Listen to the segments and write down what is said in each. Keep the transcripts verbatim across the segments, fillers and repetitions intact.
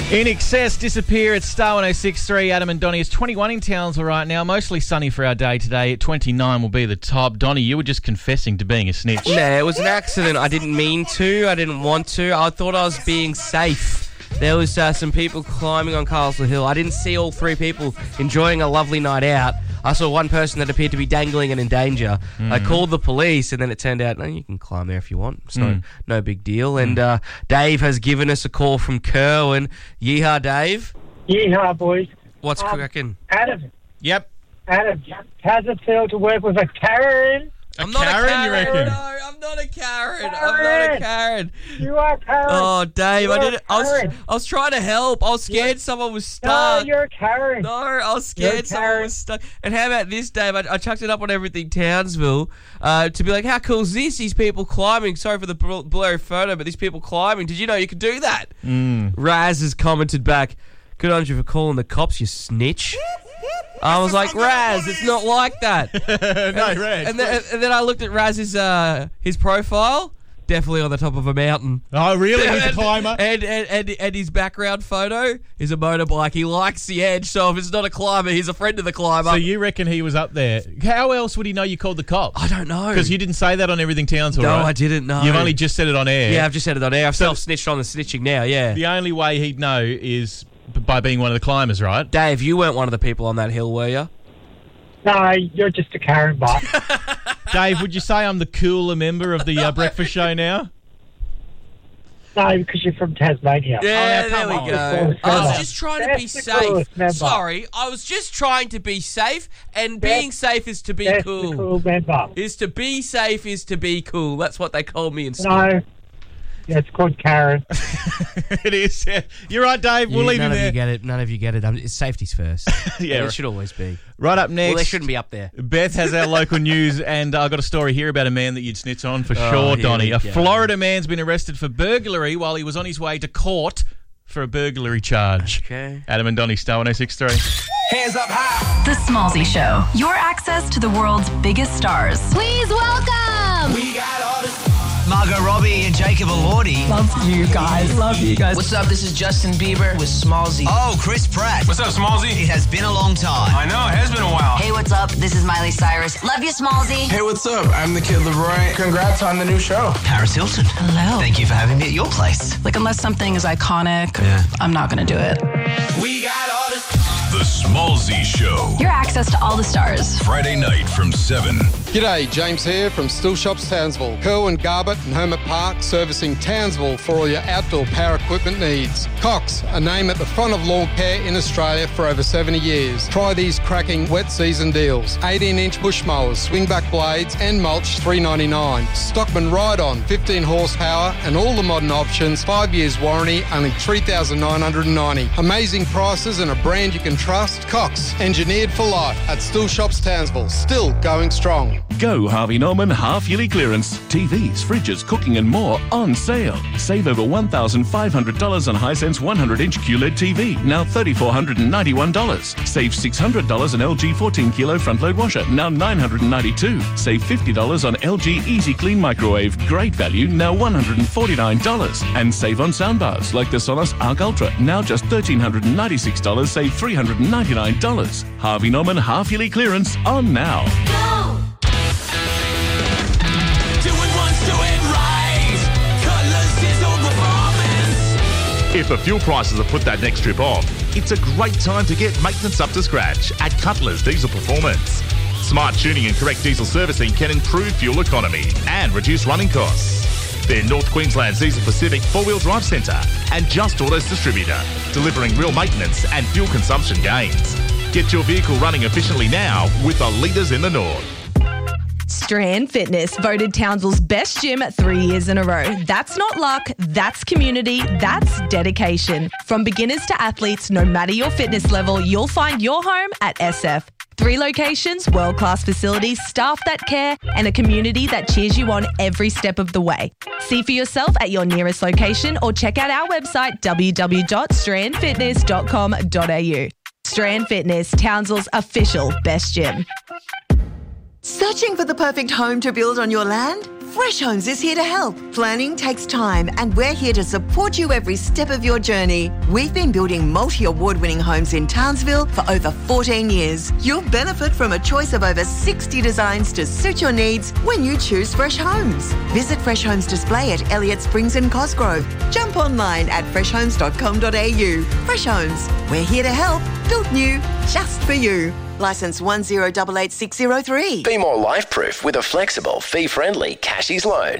In Excess, Disappear at Star one oh six point three. Adam and Donnie. It's twenty-one in Townsville right now. Mostly sunny for our day today. At twenty-nine will be the top. Donnie, you were just confessing to being a snitch. Yeah, it was an accident. I didn't mean to. I didn't want to. I thought I was being safe. There was uh, some people climbing on Castle Hill. I didn't see all three people enjoying a lovely night out. I saw one person that appeared to be dangling and in danger. Mm. I called the police, and then it turned out, no, you can climb there if you want. It's mm. no, no big deal. And uh, Dave has given us a call from Kerwin. Yeehaw, Dave. Yeehaw, boys. What's um, cracking? Adam. Yep. Adam, how's it feel to work with a Karen? I'm not Karen, a Karen, you reckon? No, I'm not a Karen. Karen. I'm not a Karen. You are Karen. Oh, Dave, You're I didn't. I was, Karen. I was trying to help. I was scared You're, someone was No, stuck. you're a Karen. No, I was scared You're someone Karen. was stuck. And how about this, Dave? I, I chucked it up on Everything Townsville uh, to be like, how cool is this? These people climbing. Sorry for the bl- blurry photo, but these people climbing. Did you know you could do that? Mm. Raz has commented back, good on you for calling the cops, you snitch. I was like, Raz, it's not like that. no, and, Raz. And then, and then I looked at Raz's uh, his profile. Definitely on the top of a mountain. Oh, really? He's a climber? And, and, and, and his background photo is a motorbike. He likes the edge, so if it's not a climber, he's a friend of the climber. So you reckon he was up there? How else would he know you called the cops? I don't know. Because you didn't say that on Everything Townsville, No, right? I didn't know. You've only just said it on air. Yeah, I've just said it on air. I've So- self-snitched on the snitching now, yeah. The only way he'd know is b- by being one of the climbers, right? Dave, you weren't one of the people on that hill, were you? No, you're just a Karen bot. Dave, would you say I'm the cooler member of the uh, breakfast show now? No, because you're from Tasmania. Yeah, Oh, there come we on. go. That's I was the just trying to be That's the safe. coolest member. Sorry, I was just trying to be safe, and That's- being safe is to be That's cool. the cool member. Is to be safe is to be cool. That's what they call me in school. No, yeah, it's called Karen. It is. Yeah. You're right, Dave. We'll Yeah, leave none him of there. you get it. None of you get it. Um, it's safety's first. Yeah, Well, right. it should always be. Right up next. Well, they shouldn't be up there. Beth has our local news, and I've got a story here about a man that you'd snitch on for Oh, sure, here Donnie. we A go. Florida man's been arrested for burglary while he was on his way to court for a burglary charge. Okay. Adam and Donnie, Star one oh six point three. Hands up high. The Smallsy Show. Your access to the world's biggest stars. Please welcome. We got all the Margot Robbie and Jacob Elordi. Love you guys. Love you guys. What's up? This is Justin Bieber with Smallsy. Oh, Chris Pratt. What's up, Smallsy? It has been a long time. I know, it has been a while. Hey, what's up? This is Miley Cyrus. Love you, Smallsy. Hey, what's up? I'm the Kid Leroy. Congrats on the new show. Paris Hilton. Hello. Thank you for having me at your place. Like, unless something is iconic, Yeah. I'm not going to do it. We got all the... The Smallsy Show. Your access to all the stars. Friday night from seven. G'day, James here from Still Shops Townsville. Kerwin Garbutt and Homer Park servicing Townsville for all your outdoor power equipment needs. Cox, a name at the front of lawn care in Australia for over seventy years. Try these cracking wet season deals. eighteen inch bush mowers, swingback blades and mulch three ninety-nine. Stockman Ride-On, fifteen horsepower and all the modern options, five years warranty, only three thousand nine hundred ninety. Amazing prices and a brand you can trust. Cox, engineered for life at Still Shops Townsville. Still going strong. Go Harvey Norman half-yearly clearance. T Vs, fridges, cooking and more on sale. Save over one thousand five hundred dollars on Hisense one hundred inch Q L E D T V, now three thousand four hundred ninety-one dollars. Save six hundred dollars on L G fourteen kilo front-load washer, now nine hundred ninety-two dollars. Save fifty dollars on L G Easy Clean microwave, great value, now one hundred forty-nine dollars. And save on soundbars like the Sonos Arc Ultra, now just one thousand three hundred ninety-six dollars, save three hundred ninety-nine dollars. Harvey Norman half-yearly clearance on now. Go! Do it once, do it right. Cutlass Diesel Performance. If the fuel prices have put that next trip off, it's a great time to get maintenance up to scratch at Cutler's Diesel Performance. Smart tuning and correct diesel servicing can improve fuel economy and reduce running costs. They're North Queensland's Diesel Pacific four-wheel drive centre and Just Autos distributor, delivering real maintenance and fuel consumption gains. Get your vehicle running efficiently now with the leaders in the north. Strand Fitness, voted Townsville's best gym three years in a row. That's not luck, that's community, that's dedication. From beginners to athletes, no matter your fitness level, you'll find your home at S F. Three locations, world-class facilities, staff that care, and a community that cheers you on every step of the way. See for yourself at your nearest location or check out our website w w w dot strand fitness dot com dot a u. Strand Fitness, Townsville's official best gym. Searching for the perfect home to build on your land? Fresh Homes is here to help. Planning takes time and we're here to support you every step of your journey. We've been building multi-award winning homes in Townsville for over fourteen years. You'll benefit from a choice of over sixty designs to suit your needs when you choose Fresh Homes. Visit Fresh Homes Display at Elliott Springs and Cosgrove. Jump online at fresh homes dot com dot a u. Fresh Homes, we're here to help. Built new, just for you. Licence one zero eight eight six zero three. Be more life-proof with a flexible, fee-friendly Cashies loan.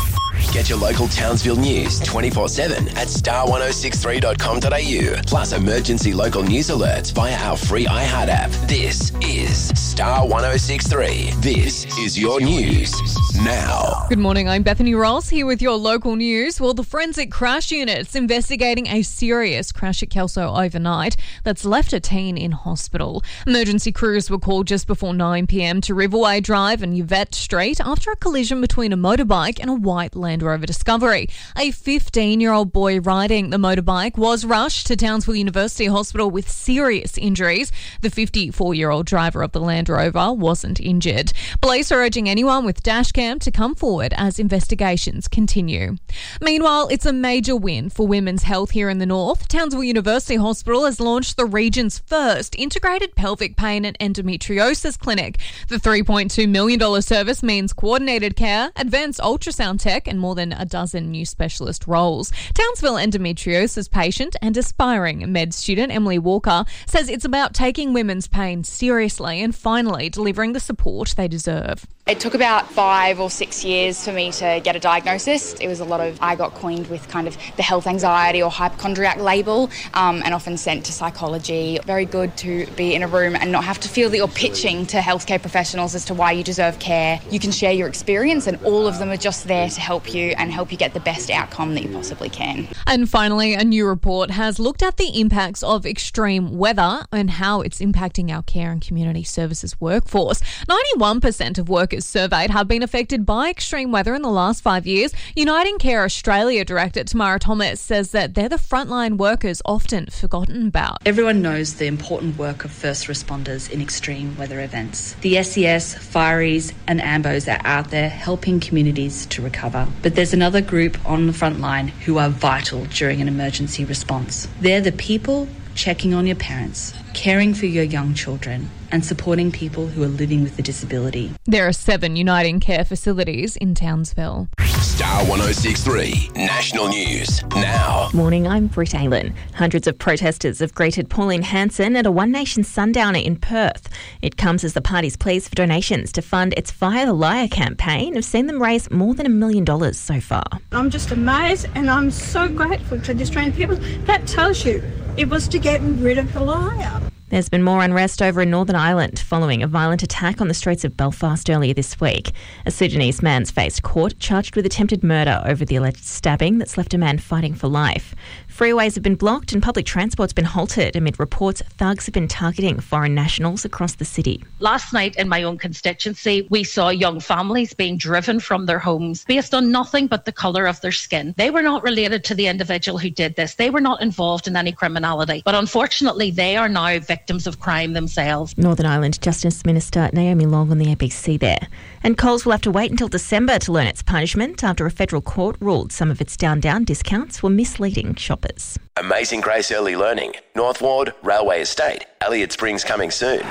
Get your local Townsville news twenty-four seven at star ten sixty-three dot com dot a u. Plus emergency local news alerts via our free iHeart app. This is Star ten sixty-three. This is your news now. Good morning, I'm Bethany Ross here with your local news. Well, the Forensic Crash Unit's investigating a serious crash at Kelso overnight that's left a teen in hospital. Emergency crews were called just before nine p.m. to Riverway Drive and Yvette Street after a collision between a motorbike and a white Land Rover Discovery. A fifteen-year-old boy riding the motorbike was rushed to Townsville University Hospital with serious injuries. The fifty-four-year-old driver of the Land Rover wasn't injured. Police are urging anyone with dash cam to come forward as investigations continue. Meanwhile, it's a major win for women's health here in the north. Townsville University Hospital has launched the region's first integrated pelvic pain and endometriosis clinic. The three point two million dollars service means coordinated care, advanced ultrasound tech, and more than a dozen new specialist roles. Townsville endometriosis patient and aspiring med student Emily Walker says it's about taking women's pain seriously and finally delivering the support they deserve. It took about five or six years for me to get a diagnosis. It was a lot of, I got coined with kind of the health anxiety or hypochondriac label um, and often sent to psychology. Very good to be in a room and not have to feel that you're pitching to healthcare professionals as to why you deserve care. You can share your experience and all of them are just there to help you and help you get the best outcome that you possibly can. And finally, a new report has looked at the impacts of extreme weather and how it's impacting our care and community services workforce. ninety-one percent of workers surveyed have been affected by extreme weather in the last five years. Uniting Care Australia Director Tamara Thomas says that they're the frontline workers often forgotten about. Everyone knows the important work of first responders in extreme weather events. The S E S, Fireys and AMBOs are out there helping communities to recover. But there's another group on the front line who are vital during an emergency response. They're the people checking on your parents, caring for your young children, and supporting people who are living with a disability. There are seven Uniting Care facilities in Townsville. Star ten sixty-three National News now. Morning, I'm Britt Aylen. Hundreds of protesters have greeted Pauline Hanson at a One Nation sundowner in Perth. It comes as the party's pleas for donations to fund its Fire the Liar campaign have seen them raise more than a million dollars so far. I'm just amazed and I'm so grateful to the Australian people. That tells you it was to get rid of the liar. There's been more unrest over in Northern Ireland following a violent attack on the streets of Belfast earlier this week. A Sudanese man's faced court charged with attempted murder over the alleged stabbing that's left a man fighting for life. Freeways have been blocked and public transport's been halted amid reports thugs have been targeting foreign nationals across the city. Last night in my own constituency, we saw young families being driven from their homes based on nothing but the colour of their skin. They were not related to the individual who did this. They were not involved in any criminality. But unfortunately, they are now victims of crime themselves. Northern Ireland Justice Minister Naomi Long on the A B C there. And Coles will have to wait until December to learn its punishment after a federal court ruled some of its down-down discounts were misleading shoppers. Amazing Grace Early Learning, North Ward, Railway Estate, Elliott Springs coming soon.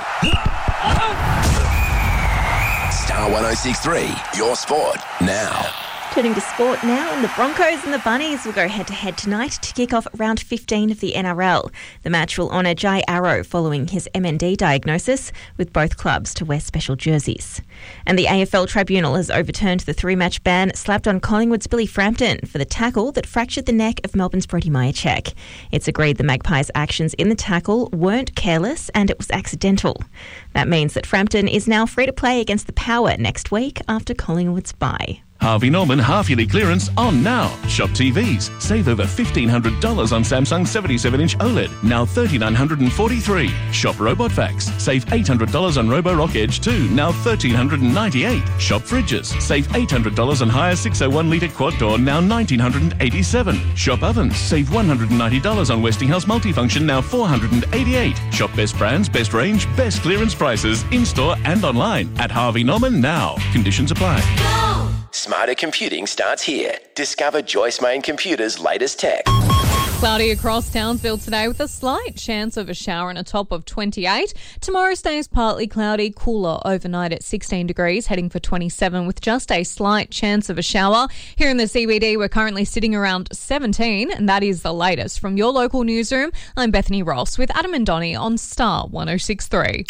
Star ten sixty-three, your sport now. Turning to sport now, and the Broncos and the Bunnies will go head-to-head tonight to kick off round fifteen of the N R L. The match will honour Jai Arrow following his M N D diagnosis, with both clubs to wear special jerseys. And the A F L Tribunal has overturned the three-match ban slapped on Collingwood's Billy Frampton for the tackle that fractured the neck of Melbourne's Brody Majacek. It's agreed the Magpies' actions in the tackle weren't careless and it was accidental. That means that Frampton is now free to play against the Power next week after Collingwood's bye. Harvey Norman half-yearly clearance on now. Shop T Vs. Save over fifteen hundred dollars on Samsung seventy-seven inch OLED, now three thousand nine hundred forty-three dollars. Shop Robot Vacs. Save eight hundred dollars on Roborock Edge two, now one thousand three hundred ninety-eight dollars. Shop Fridges. Save eight hundred dollars on Hire six oh one litre quad door, now one thousand nine hundred eighty-seven dollars. Shop Ovens. Save one hundred ninety dollars on Westinghouse Multifunction, now four hundred eighty-eight dollars. Shop best brands, best range, best clearance prices, in-store and online at Harvey Norman now. Conditions apply. Go! Smarter computing starts here. Discover Joyce Main Computers' latest tech. Cloudy across Townsville today with a slight chance of a shower and a top of twenty-eight. Tomorrow stays partly cloudy, cooler overnight at sixteen degrees, heading for twenty-seven with just a slight chance of a shower. Here in the C B D, we're currently sitting around seventeen, and that is the latest. From your local newsroom, I'm Bethany Ross with Adam and Donnie on Star one oh six point three.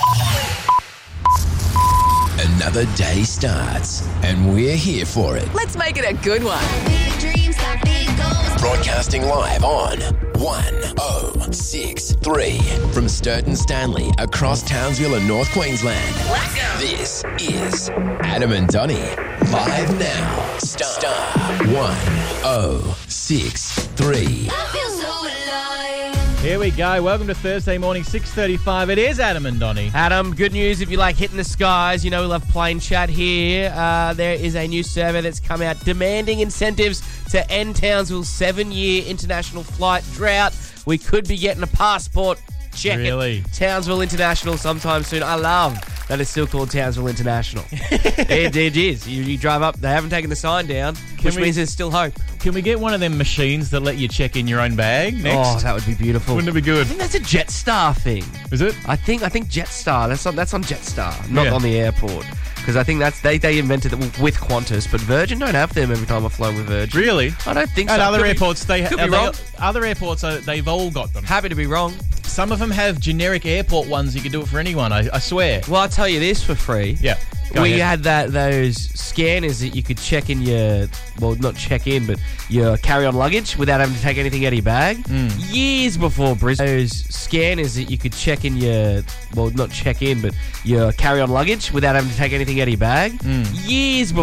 Another day starts, and we're here for it. Let's make it a good one. Broadcasting live on one oh six point three from Sturton Stanley across Townsville and North Queensland. Let's go. This is Adam and Donnie live now. Star, Star one oh six point three. Here we go. Welcome to Thursday morning, six thirty-five. It is Adam and Donnie. Adam, good news if you like hitting the skies. You know we love plane chat here. Uh, there is a new survey that's come out demanding incentives to end Townsville's seven-year international flight drought. We could be getting a passport check Really? at Townsville International sometime soon. I love that it's still called Townsville International. it, it is. You, you drive up, they haven't taken the sign down, Can which we- means there's still hope. Can we get one of them machines that let you check in your own bag next? Oh, that would be beautiful. Wouldn't it be good? I think that's a Jetstar thing. Is it? I think I think Jetstar. That's on that's on Jetstar, not Yeah. on the airport. Because I think that's they, they invented it with Qantas, but Virgin don't have them every time I've flown with Virgin. Really? I don't think At so. other Could be- airports, they could are be they- wrong. Other airports, are, they've all got them. Happy to be wrong. Some of them have generic airport ones. You can do it for anyone. I, I swear. Well, I'll tell you this for free. Yeah. Go we ahead. had that those scanners that you could check in your well, not check in, but your carry-on luggage without having to take anything out of your bag. Mm. Years before Brisbane, those scanners that you could check in your well, not check in, but your carry-on luggage without having to take anything out of your bag. Mm. Years before.